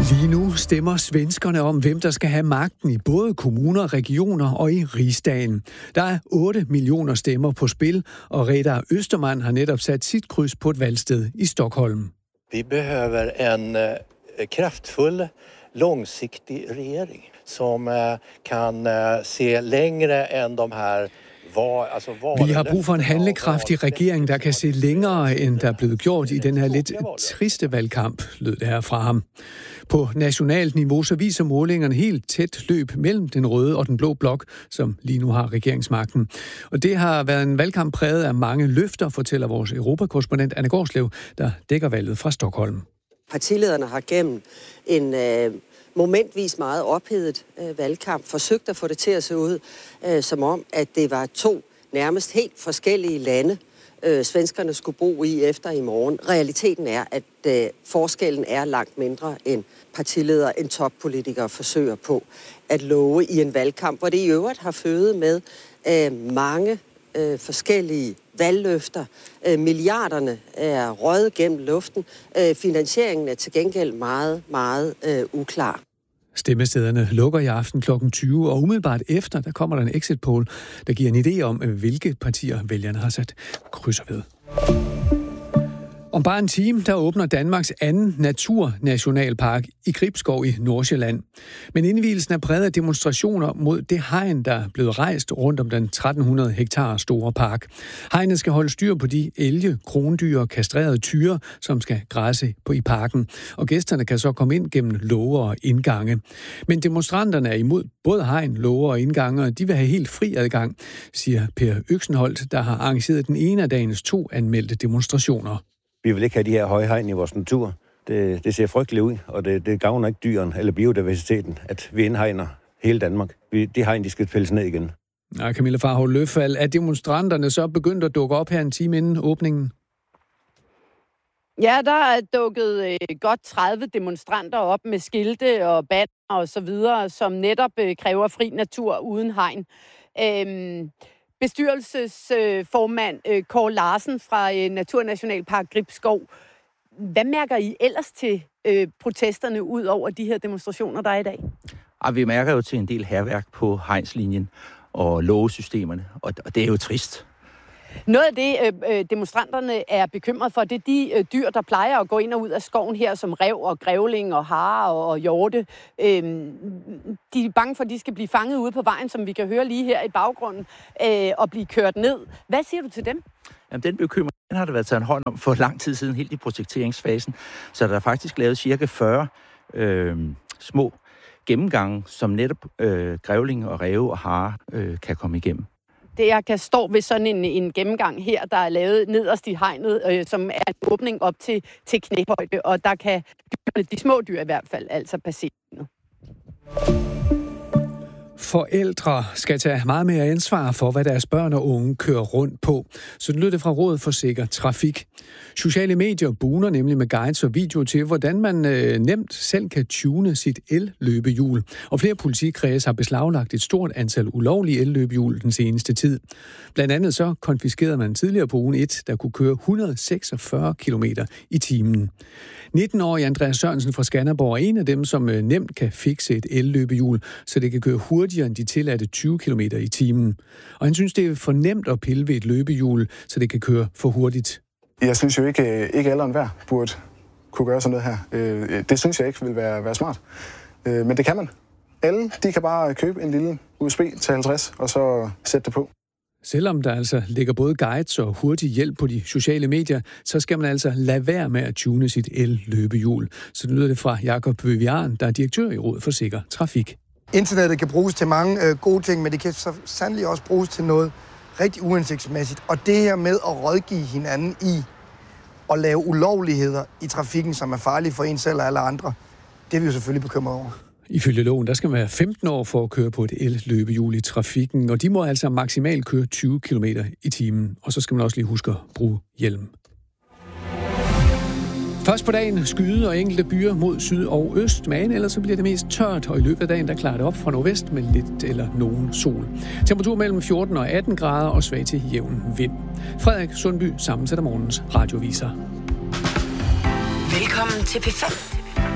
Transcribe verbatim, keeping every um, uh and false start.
Lige nu stemmer svenskerne om, hvem der skal have magten i både kommuner, regioner og i rigsdagen. Der er otte millioner stemmer på spil, og Reidar Österman har netop sat sit kryds på et valgsted i Stockholm. Vi behöver en uh, kraftfull, långsiktig regering, som uh, kan uh, se längre än de här. Vi har brug for en handlekraftig regering, der kan se længere, end der er blevet gjort i den her lidt triste valgkamp, lød det her fra ham. På nationalt niveau så viser målingerne helt tæt løb mellem den røde og den blå blok, som lige nu har regeringsmagten. Og det har været en valgkamp præget af mange løfter, fortæller vores europakorrespondent Anne Gårdslev, der dækker valget fra Stockholm. Partilederne har gennem en øh, momentvis meget ophedet øh, valgkamp forsøgt at få det til at se ud, øh, som om, at det var to nærmest helt forskellige lande, øh, svenskerne skulle bo i efter i morgen. Realiteten er, at øh, forskellen er langt mindre, end partiledere, end toppolitikere forsøger på at love i en valgkamp, hvor det i øvrigt har fødet med øh, mange øh, forskellige valgløfter. Øh, milliarderne er røget gennem luften. Øh, finansieringen er til gengæld meget, meget øh, uklar. Stemmestederne lukker i aften klokken tyve, og umiddelbart efter, der kommer der en exit poll, der giver en idé om, hvilke partier vælgerne har sat krydser ved. Om bare en time, der åbner Danmarks anden naturnationalpark i Gribskov i Nordsjælland. Men indvielsen er præget af demonstrationer mod det hegn, der er blevet rejst rundt om den tretten hundrede hektar store park. Hegnet skal holde styr på de elge, krondyr og kastrerede tyre, som skal græsse på i parken. Og gæsterne kan så komme ind gennem låger og indgange. Men demonstranterne er imod både hegn, låger og indgange, og de vil have helt fri adgang, siger Per Øksenholt, der har arrangeret den ene af dagens to anmeldte demonstrationer. Vi vil ikke have de her høje hegn i vores natur. Det, det ser frygteligt ud, og det, det gavner ikke dyren eller biodiversiteten, at vi indhegner hele Danmark. Vi, de hegn, de skal pilles ned igen. Ja, Camilla Farholt Løffald, er demonstranterne så begyndt at dukke op her en time inden åbningen? Ja, der er dukket øh, godt tredive demonstranter op med skilte og banner og så videre, som netop øh, kræver fri natur uden hegn. Øhm, Bestyrelsesformand øh, Kåre Larsen fra øh, Naturnationalpark Gribskov. Hvad mærker I ellers til øh, protesterne ud over de her demonstrationer, der er i dag? Ja, vi mærker jo til en del hærværk på hegnslinjen og lågesystemerne, og, og det er jo trist. Noget af det, øh, demonstranterne er bekymret for, det er de øh, dyr, der plejer at gå ind og ud af skoven her, som ræv og grævling og hare og, og hjorte. Øh, de er bange for, at de skal blive fanget ude på vejen, som vi kan høre lige her i baggrunden, øh, og blive kørt ned. Hvad siger du til dem? Jamen, den bekymring den har der været taget en hånd om for lang tid siden, helt i projekteringsfasen. Så der er faktisk lavet cirka fyrre øh, små gennemgange, som netop øh, grævling og ræve og hare øh, kan komme igennem. Det jeg kan stå ved sådan en, en gennemgang her, der er lavet nederst i hegnet, øh, som er en åbning op til, til knæhøjde, og der kan de små dyr i hvert fald altså passere nu. Forældre skal tage meget mere ansvar for, hvad deres børn og unge kører rundt på. Så det lyder det fra Rådet for Sikker Trafik. Sociale medier buner nemlig med guides og video til, hvordan man øh, nemt selv kan tune sit el-løbehjul. Og flere politikredse har beslaglagt et stort antal ulovlige el-løbehjul den seneste tid. Blandt andet så konfiskerede man tidligere på ugen et, der kunne køre et hundrede og seksogfyrre kilometer i timen. nitten-årige Andreas Sørensen fra Skanderborg er en af dem, som øh, nemt kan fikse et el-løbehjul, så det kan køre hurtigere end de tilladte tyve kilometer i timen. Og han synes, det er for nemt at pille ved et løbehjul, så det kan køre for hurtigt. Jeg synes jo ikke, ikke alle og enhver burde kunne gøre sådan noget her. Det synes jeg ikke vil være, være smart. Men det kan man. Alle de kan bare købe en lille U S B til halvtreds, og så sætte det på. Selvom der altså ligger både guides og hurtig hjælp på de sociale medier, så skal man altså lade være med at tune sit el-løbehjul. Så det lyder det fra Jakob Vivian, der er direktør i Rådet for Sikker Trafik. Internettet kan bruges til mange øh, gode ting, men det kan så sandelig også bruges til noget rigtig uhensigtsmæssigt. Og det her med at rådgive hinanden i at lave ulovligheder i trafikken, som er farlige for en selv og alle andre, det er vi jo selvfølgelig bekymret over. Ifølge loven, der skal man være femten år for at køre på et el-løbehjul i trafikken, og de må altså maksimalt køre tyve kilometer i timen. Og så skal man også lige huske at bruge hjelm. Først på dagen skyde og enkelte byer mod syd og øst, men ellers så bliver det mest tørt, og i løbet af dagen der klarer det op fra nordvest med lidt eller nogen sol. Temperatur mellem fjorten og atten grader og svag til jævn vind. Frederik Sundby sammensætter morgens radioviser. Velkommen til P fem.